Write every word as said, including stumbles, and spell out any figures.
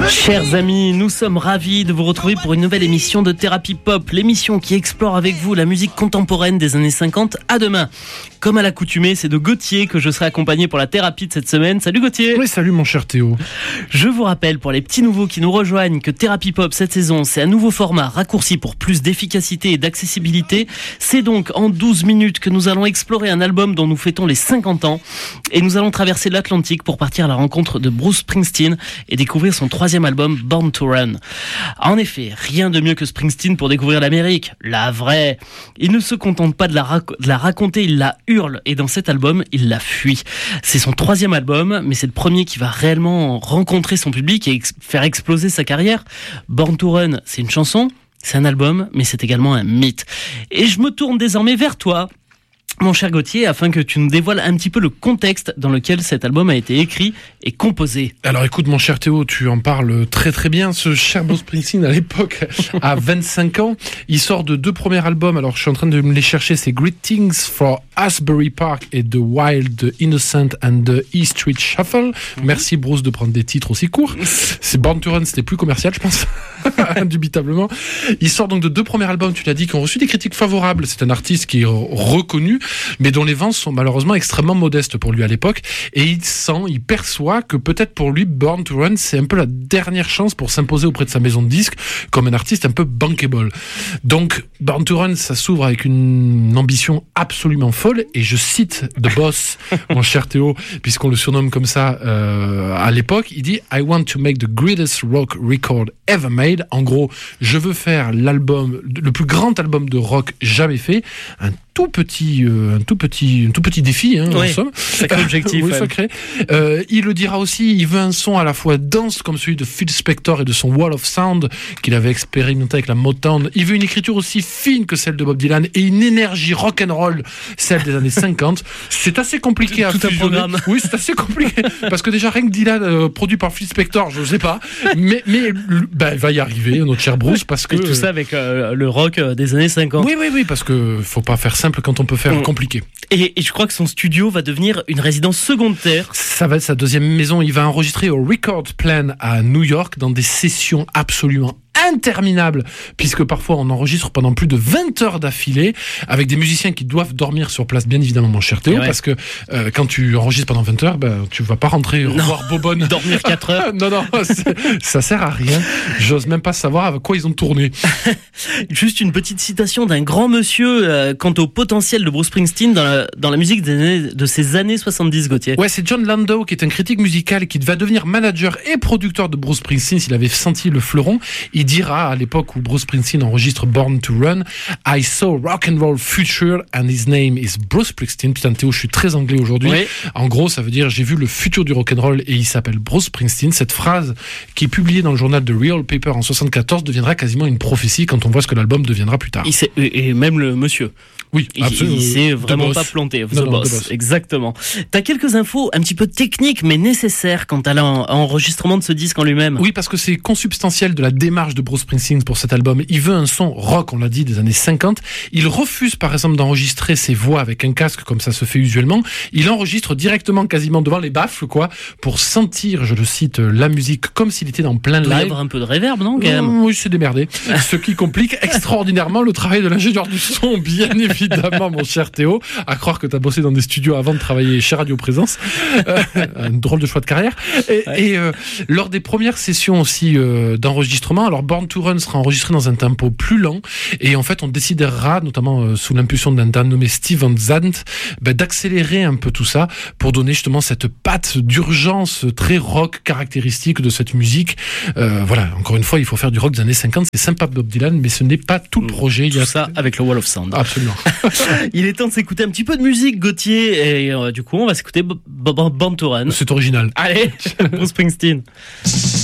Chers amis, nous sommes ravis de vous retrouver pour une nouvelle émission de Thérapie Pop, l'émission qui explore avec vous la musique contemporaine des années cinquante à demain. Comme à l'accoutumée, c'est de Gauthier que je serai accompagné pour la thérapie de cette semaine. Salut Gauthier. Oui, salut mon cher Théo. Je vous rappelle pour les petits nouveaux qui nous rejoignent que Thérapie Pop cette saison, c'est un nouveau format raccourci pour plus d'efficacité et d'accessibilité. C'est donc en douze minutes que nous allons explorer un album dont nous fêtons les cinquante ans et nous allons traverser l'Atlantique pour partir à la rencontre de Bruce Springsteen et découvrir son troisième album Born to Run. En effet, rien de mieux que Springsteen pour découvrir l'Amérique, la vraie. Il ne se contente pas de la, rac- de la raconter, il la hurle et dans cet album, il la fuit. C'est son troisième album, mais c'est le premier qui va réellement rencontrer son public et ex- faire exploser sa carrière. Born to Run, c'est une chanson, c'est un album, mais c'est également un mythe. Et je me tourne désormais vers toi, mon cher Gauthier, afin que tu nous dévoiles un petit peu le contexte dans lequel cet album a été écrit et composé. Alors écoute mon cher Théo, tu en parles très très bien. Ce cher Bruce Springsteen à l'époque a vingt-cinq ans. Il sort de deux premiers albums, alors je suis en train de me les chercher, c'est Greetings for Asbury Park et The Wild, The Innocent and The E Street Shuffle. Mm-hmm. Merci Bruce de prendre des titres aussi courts. C'est Born to Run, c'était plus commercial je pense, indubitablement. Il sort donc de deux premiers albums, tu l'as dit, qui ont reçu des critiques favorables. C'est un artiste qui est reconnu, mais dont les ventes sont malheureusement extrêmement modestes pour lui à l'époque, et il sent, il perçoit que peut-être pour lui Born to Run c'est un peu la dernière chance pour s'imposer auprès de sa maison de disques comme un artiste un peu bankable. Donc Born to Run, ça s'ouvre avec une ambition absolument folle, et je cite The Boss, mon cher Théo, puisqu'on le surnomme comme ça euh, à l'époque. Il dit I want to make the greatest rock record ever made. En gros, je veux faire l'album, le plus grand album de rock jamais fait. Un tout petit, euh, un tout petit, un tout petit défi, hein, oui, en somme. Sacré objectif. Oui, sacré. Euh, il le dira aussi, il veut un son à la fois dense comme celui de Phil Spector et de son Wall of Sound qu'il avait expérimenté avec la Motown. Il veut une écriture aussi fine que celle de Bob Dylan et une énergie rock'n'roll, celle des années cinquante. C'est assez compliqué à tout fusionner. Un programme. Oui, c'est assez compliqué parce que déjà rien que Dylan euh, produit par Phil Spector, je sais pas, mais mais ben il va y arriver, notre cher Bruce, parce que et tout ça avec euh, le rock des années cinquante. Oui, oui, oui, parce que faut pas faire simple quand on peut faire mmh. compliqué. Et, et je crois que son studio va devenir une résidence secondaire. Ça va être sa deuxième maison. Il va enregistrer au Record Plant à New York dans des sessions absolument interminable, puisque parfois on enregistre pendant plus de vingt heures d'affilée avec des musiciens qui doivent dormir sur place, bien évidemment mon cher Théo, ouais. parce que euh, quand tu enregistres pendant vingt heures, ben, tu vas pas rentrer revoir Bobonne. Dormir quatre heures. Non, non, ça sert à rien. J'ose même pas savoir avec quoi ils ont tourné. Juste une petite citation d'un grand monsieur euh, quant au potentiel de Bruce Springsteen dans la, dans la musique des années, de ces années soixante-dix, Gauthier. Ouais, c'est John Landau qui est un critique musical qui va devenir manager et producteur de Bruce Springsteen s'il avait senti le fleuron. Il dira à l'époque où Bruce Springsteen enregistre Born to Run, I saw rock and roll future and his name is Bruce Springsteen. Putain Théo, je suis très anglais aujourd'hui. Oui. En gros, ça veut dire j'ai vu le futur du rock and roll et il s'appelle Bruce Springsteen. Cette phrase qui est publiée dans le journal The Real Paper en soixante-quatorze deviendra quasiment une prophétie quand on voit ce que l'album deviendra plus tard. Il sait, et même le monsieur. Oui, absolument. Il, il s'est vraiment pas planté. The, non, non, boss. The Boss. Exactement. T'as quelques infos un petit peu techniques, mais nécessaires quant à l'enregistrement de ce disque en lui-même. Oui, parce que c'est consubstantiel de la démarche de Bruce Springsteen pour cet album. Il veut un son rock, on l'a dit, des années cinquante. Il refuse, par exemple, d'enregistrer ses voix avec un casque, comme ça se fait usuellement. Il enregistre directement, quasiment devant les baffles, quoi, pour sentir, je le cite, la musique comme s'il était dans plein live. Il doit y avoir un peu de reverb, non, quand même? Oui, c'est démerdé. Ce qui complique extraordinairement le travail de l'ingénieur du son, bien évidemment. Évidemment, mon cher Théo, à croire que tu as bossé dans des studios avant de travailler chez Radio Présence. Euh, un drôle de choix de carrière. Et, ouais. et euh, lors des premières sessions aussi euh, d'enregistrement, alors Born to Run sera enregistré dans un tempo plus lent, et en fait on décidera, notamment euh, sous l'impulsion d'un Dan nommé Steven Zant, bah, d'accélérer un peu tout ça pour donner justement cette patte d'urgence très rock caractéristique de cette musique. Euh, voilà, encore une fois, il faut faire du rock des années cinquante, c'est sympa Bob Dylan, mais ce n'est pas tout le projet. Tout il y a ça avec le Wall of Sound. Absolument. Il est temps de s'écouter un petit peu de musique, Gauthier, et euh, du coup on va s'écouter Born to Run. C'est original. Allez, Bruce Springsteen.